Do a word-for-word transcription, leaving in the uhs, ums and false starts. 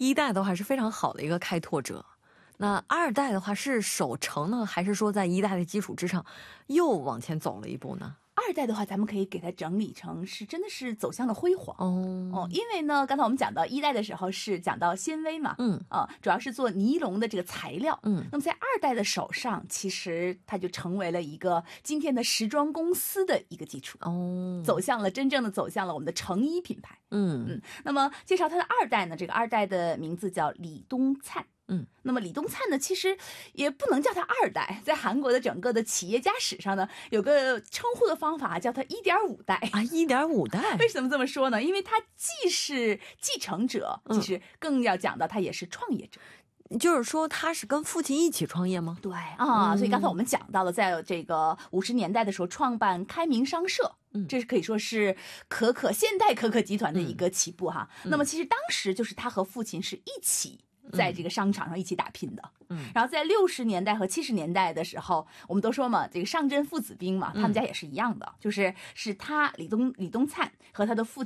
一代的话是非常好的一个开拓者。那二代的话是守成呢，还是说在一代的基础之上又往前走了一步呢？ 二代的话，咱们可以给它整理成是真的是走向了辉煌哦哦，因为呢，刚才我们讲到一代的时候是讲到纤维嘛， 嗯啊，主要是做尼龙的这个材料， 嗯， 那么在二代的手上，其实它就成为了一个今天的时装公司的一个基础哦， 走向了真正的走向了我们的成衣品牌。 嗯嗯，那么介绍它的二代呢，这个二代的名字叫李东灿。 嗯， 那么李东灿呢，其实也不能叫他二代，在韩国的整个的企业家史上呢，有个称呼的方法叫他一点五代啊，一点五代。 为什么这么说呢？因为他既是继承者，其实更要讲到他也是创业者。 嗯，就是说他是跟父亲一起创业吗？ 对啊，所以刚才我们讲到了，在这个五十年代的时候创办开明商社。嗯，这是可以说是可可现代可可集团的一个起步哈。嗯，那么其实当时就是他和父亲是一起在这个商场上一起打拼的。嗯，然后在六十年代和七十年代的时候，我们都说嘛，这个上阵父子兵嘛，他们家也是一样的，嗯，就是是他李东李东灿和他的父